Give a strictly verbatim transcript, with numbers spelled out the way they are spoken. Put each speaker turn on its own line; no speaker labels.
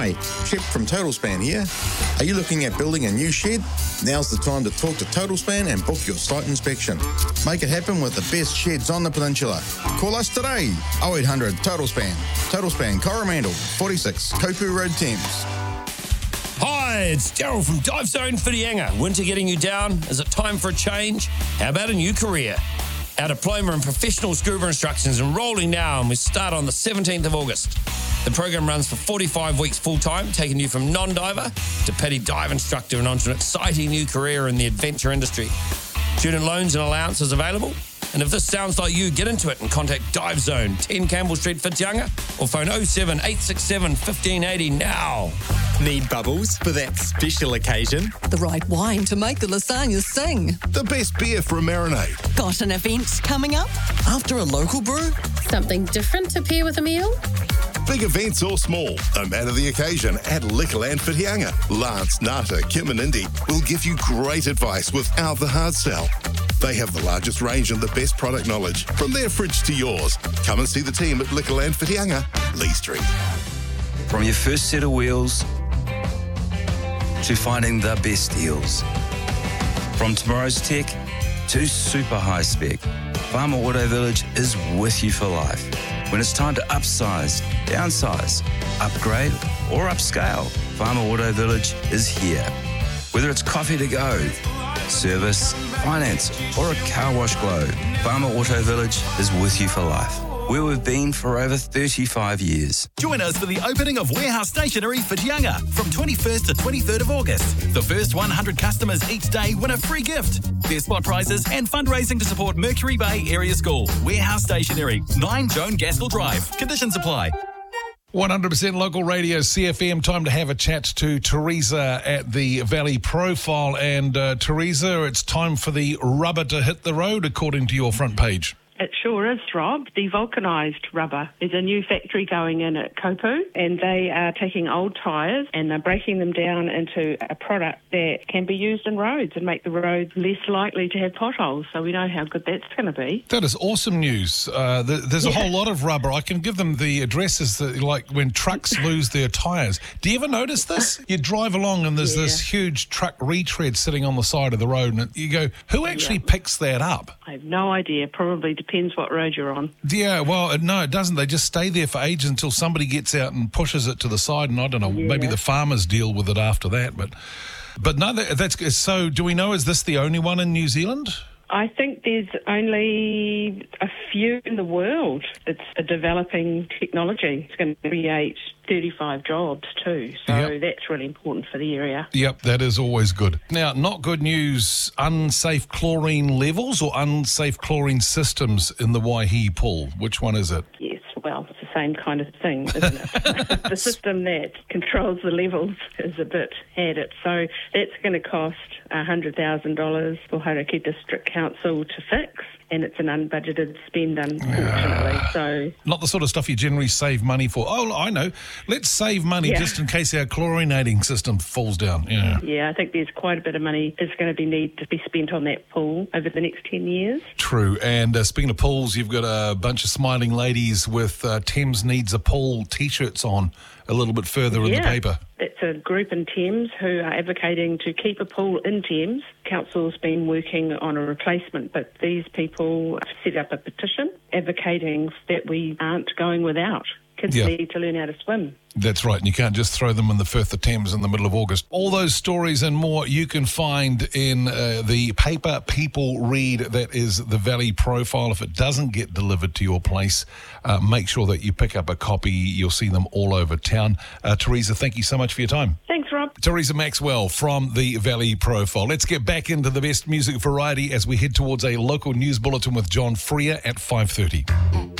Hi, Shep from TotalSpan here. Are you looking at building a new shed? Now's the time to talk to TotalSpan and book your site inspection. Make it happen with the best sheds on the peninsula. Call us today, oh eight hundred TotalSpan. TotalSpan Coromandel, forty-six Kopu Road, Thames.
Hi, it's Daryl from Dive Zone Whitianga. Winter getting you down? Is it time for a change? How about a new career? Our diploma in professional scuba instruction is enrolling now, and we start on the seventeenth of August. The program runs for forty-five weeks full-time, taking you from non-diver to petty dive instructor and onto an exciting new career in the adventure industry. Student loans and allowances available. And if this sounds like you, get into it and contact Dive Zone, ten Campbell Street, Whitianga, or phone oh seven eight six seven, one five eight oh now.
Need bubbles for that special occasion?
The right wine to make the lasagna sing.
The best beer for a marinade.
Got an event coming up? After a local brew?
Something different to pair with a meal?
Big events or small, no matter the occasion, at Liquorland Whitianga. Lance, Nata, Kim and Indy will give you great advice without the hard sell. They have the largest range and the best product knowledge, from their fridge to yours. Come and see the team at Liquorland Whitianga, Lee Street.
From your first set of wheels to finding the best deals. From tomorrow's tech to super high spec, Farmer Auto Village is with you for life. When it's time to upsize, downsize, upgrade or upscale, Farmer Auto Village is here. Whether it's coffee to go, service, finance or a car wash glow, Farmer Auto Village is with you for life. Where we've been for over thirty-five years.
Join us for the opening of Warehouse Stationery Whitianga from twenty-first to twenty-third of August. The first one hundred customers each day win a free gift. There's spot prizes and fundraising to support Mercury Bay Area School. Warehouse Stationery, nine Joan Gaskell Drive. Conditions apply.
one hundred percent local radio, C F M. Time to have a chat to Teresa at the Valley Profile. And uh, Teresa, it's time for the rubber to hit the road, according to your front page.
It sure is, Rob. The vulcanised rubber is a new factory going in at Kopu, and they are taking old tyres and they're breaking them down into a product that can be used in roads and make the roads less likely to have potholes. So we know how good that's going to be.
That is awesome news. Uh, th- there's a whole lot of rubber. I can give them the addresses, that, like when trucks lose their tyres. Do you ever notice this? You drive along and there's yeah. this huge truck retread sitting on the side of the road, and you go, who actually yeah. picks that up?
I have no idea. Probably depends what road you're on.
Yeah, well, no, it doesn't. They just stay there for ages until somebody gets out and pushes it to the side, and I don't know, yeah. maybe the farmers deal with it after that. But but no, that, that's so. Do we know, is this the only one in New Zealand?
I think there's only a few in the world. It's a developing technology. It's going to create thirty-five jobs too, so yep. that's really important for the area.
Yep, that is always good. Now, not good news, unsafe chlorine levels or unsafe chlorine systems in the Waihi pool. Which one is it?
Yes, well, it's the same kind of thing, isn't it? The system that controls the levels is a bit had it, so that's going to cost one hundred thousand dollars for Hauraki District Council to fix, and it's an unbudgeted spend, unfortunately. Uh, so
not the sort of stuff you generally save money for. Oh, I know. Let's save money
yeah.
just in case our chlorinating system falls down. Yeah,
yeah. I think there's quite a bit of money is going to be need to be spent on that pool over the next ten years.
True. And uh, speaking of pools, you've got a bunch of smiling ladies with uh, Thames Needs a Pool T-shirts on a little bit further
yeah.
in the paper.
It's a group in Thames who are advocating to keep a pool in Thames. Council's been working on a replacement, but these people set up a petition advocating that we aren't going without. Kids yeah. need to learn how to swim.
That's right, and you can't just throw them in the Firth of Thames in the middle of August. All those stories and more you can find in uh, the paper people read, that is the Valley Profile. If it doesn't get delivered to your place, uh, make sure that you pick up a copy. You'll see them all over town. Uh, Teresa, thank you so much for your time.
Thanks, Rob.
Teresa Maxwell from the Valley Profile. Let's get back into the best music variety as we head towards a local news bulletin with John Freer at five thirty.